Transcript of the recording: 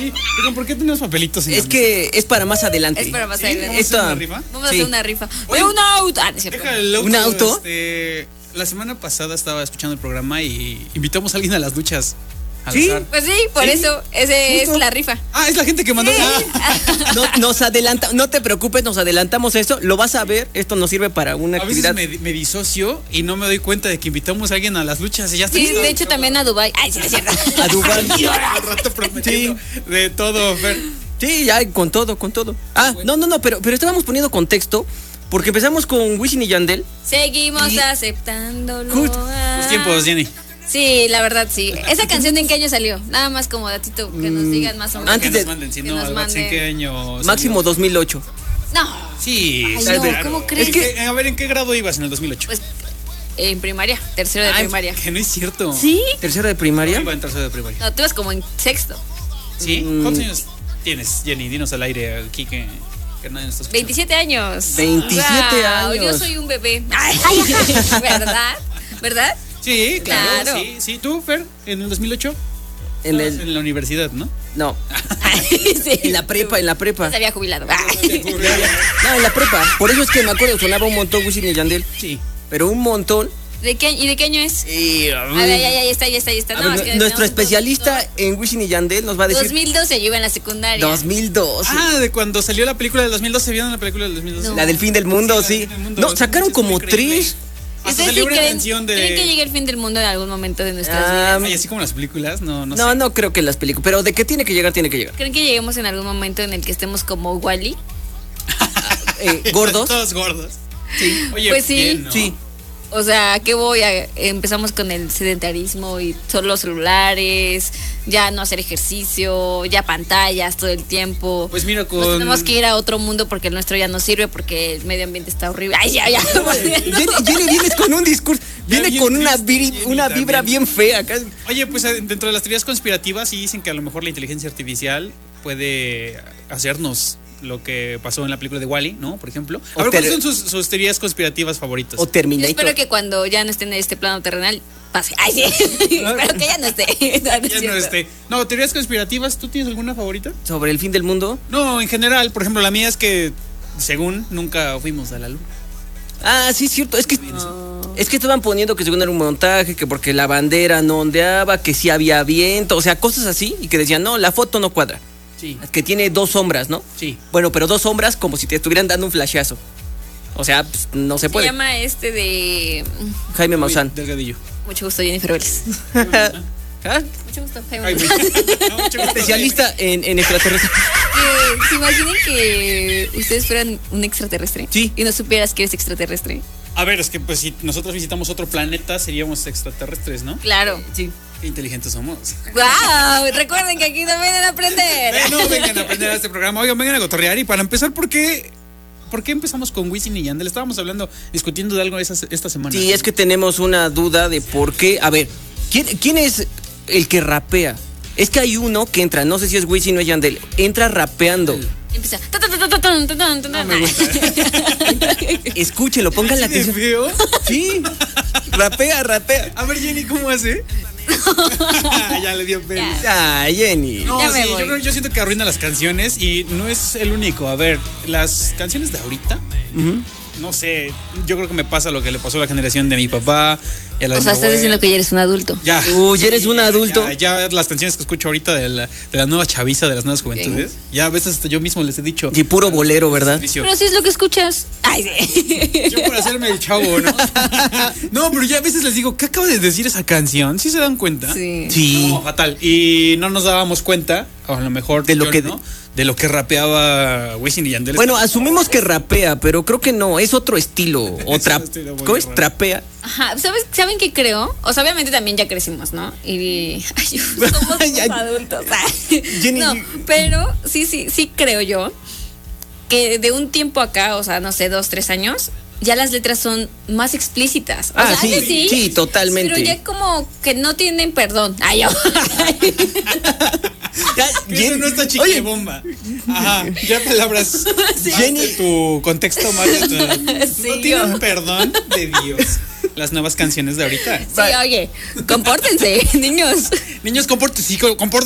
Oigan, ¿por qué tenemos papelitos en Es que es para más adelante. Es para más ¿Sí? adelante. ¿Vamos a hacer una rifa? Vamos a Sí. hacer una rifa. Oye, Un auto. Ah, no es cierto. Deja el auto. ¿Un auto? La semana pasada estaba escuchando el programa y invitamos a alguien a las duchas. Al ¿Sí? azar. Pues sí, por Sí. eso. Ese Justo. es la rifa. Ah, es la gente que mandó. No te preocupes, nos adelantamos eso. Lo vas a ver. Esto nos sirve para una A veces actividad. me disocio y no me doy cuenta de que invitamos a alguien a las luchas y ya está. Sí, listo. de hecho también a Dubai. Ay, sí, es cierto. A Dubái. Al rato prometiendo de todo, Fer. Sí, ya, con todo. Ah, no, pero estábamos poniendo contexto. Porque empezamos con Wisin y Yandel. Seguimos Y- aceptándolo. Los tiempos, Jenny. Sí, la verdad, sí. ¿Esa canción de en qué año salió? Nada más como datito que nos digan más o menos. Antes que de- nos manden, si que no, nos al WhatsApp, ¿en manden. qué año? Máximo salió? 2008. No, Sí, Ay, sí, no, claro. ¿cómo crees? Es que, a ver, ¿en qué grado ibas en el 2008? pues en primaria, tercero de Ay, primaria. que no es cierto. ¿Sí? Tercera de Yo primaria. iba en tercero de primaria. No, tú ibas como en sexto. ¿Sí? ¿Cuántos años tienes, Jenny? Dinos al aire aquí que nadie nos está escuchando. 27 años. 27 Guau, años. Yo soy un bebé. ¿Verdad? ¿Verdad? Sí, claro. Claro. Sí, tú, Fer, en el 2008. En Estabas el. en la universidad, ¿no? No. Sí. En la prepa. Se había jubilado. No, en la prepa. Por eso es que me acuerdo, sonaba un montón Wisin y Yandel. Sí. Pero un montón. ¿Y de qué año es? Y, A ver, ya está. a No, ver, es que nuestro tenemos especialista en Wisin y Yandel nos va a decir 2012, yo iba en la secundaria. 2012. Ah, de cuando salió la película del 2012. ¿Vieron la película del 2012? No. La del fin del mundo, Sí, sí. la del fin del mundo. No, sacaron Es como muy increíble. 3. Hasta ¿Ustedes salió sí una creen, canción de. creen que llegue el fin del mundo en algún momento de nuestras Ah, vidas? Ay, así como las películas, no sé. No creo que las películas. Pero de que tiene que llegar, tiene que llegar. ¿Creen que lleguemos en algún momento en el que estemos como Wally? Gordos. Todos gordos. Sí. Oye, Pues sí. bien, ¿no? Sí. O sea, ¿qué voy? Empezamos con el sedentarismo y solo celulares, ya no hacer ejercicio, ya pantallas todo el tiempo. Pues mira, Nos con. tenemos que ir a otro mundo porque el nuestro ya no sirve, porque el medio ambiente está horrible. Ay, ya. Jenny vienes con un discurso. Ya Viene bien con una, triste, Jenny, una vibra también. bien fea acá. Oye, pues dentro de las teorías conspirativas sí dicen que a lo mejor la inteligencia artificial puede hacernos lo que pasó en la película de Wall-E, ¿no? Por ejemplo. A O ver, ¿cuáles ter- son sus teorías conspirativas favoritas? O Yo Terminator. espero que cuando ya no esté en este plano terrenal, pase. Ay, sí. Espero que ya no esté. Ya no esté. No, teorías conspirativas, ¿tú tienes alguna favorita? Sobre el fin del mundo. No, en general, por ejemplo, la mía es que, según, nunca fuimos a la luna. Ah, sí, es cierto. Es que estaban poniendo que según era un montaje, que porque la bandera no ondeaba, que sí había viento, o sea, cosas así. Y que decían, no, la foto no cuadra. Sí. Que tiene 2 sombras, ¿no? Sí. Bueno, pero 2 sombras como si te estuvieran dando un flashazo. O sea, pues, no se Se puede. llama de... Jaime Maussan. Delgadillo. Mucho gusto, Jennifer Vélez. ¿Ah? Mucho gusto, Jaime Ay, Maussan. no, mucho gusto. Especialista en extraterrestres. Que se imaginen que ustedes fueran un extraterrestre. Sí. Y no supieras que eres extraterrestre. A ver, es que pues si nosotros visitamos otro planeta seríamos extraterrestres, ¿no? Claro. Sí. Qué inteligentes somos. ¡Wow! Recuerden que aquí no vienen a aprender. No vengan a aprender a este programa. Oigan, vengan a cotorrear. Y para empezar, ¿por qué empezamos con Wisin y Yandel? Estábamos discutiendo de algo esta semana. Sí, es que tenemos una duda de por qué. A ver, ¿quién es el que rapea? Es que hay uno que entra, no sé si es Wisin o es Yandel, entra rapeando. Empieza. No me gusta. Escúchelo, pongan la ¿Así de atención. feo? Sí, rapea. A ver, Jenny, ¿cómo hace? Ya le dio pena. Ah, Jenny. No, Ya me sí, voy. yo siento que arruina las canciones y no es el único. A ver, las canciones de ahorita, no sé, yo creo que me pasa lo que le pasó a la generación de mi papá. Y a la de O sea, mi estás abuela. diciendo que ya eres un adulto. Ya. Uy, ¿eres un adulto? Ya las canciones que escucho ahorita de la nueva chaviza, de las nuevas juventudes. Ya a veces hasta yo mismo les he dicho. Sí, puro bolero, ¿verdad? Vicio. Pero si es lo que escuchas. Ay, sí. Yo por hacerme el chavo, ¿no? No, pero ya a veces les digo, ¿qué acaba de decir esa canción? ¿Sí se dan cuenta? Sí. Sí. No, fatal. Y no nos dábamos cuenta, o a lo mejor De lo yo que- no, de lo que rapeaba Wisin y Yandel. Bueno, asumimos que rapea, pero creo que no, es otro estilo. O Es un estilo muy ¿Cómo es? raro. Trapea. Ajá, ¿saben qué creo? O sea, obviamente también ya crecimos, ¿no? Y ay, somos Ya- unos adultos. Ay. Jenny- No, pero sí creo yo que de un tiempo acá, o sea, no sé, 2, 3 años, ya las letras son más explícitas. O Ah, sea, sí, antes sí, totalmente. Pero ya como que no tienen perdón. Ay, yo. Ya, Eso no está Oye, chiquibomba. Ajá, ya palabras. Sí. Jenny, tu contexto más de tu. Sí, no tienen yo. perdón de Dios. Las nuevas canciones de ahorita. Sí, oye, compórtense, niños. Niños, compórtense,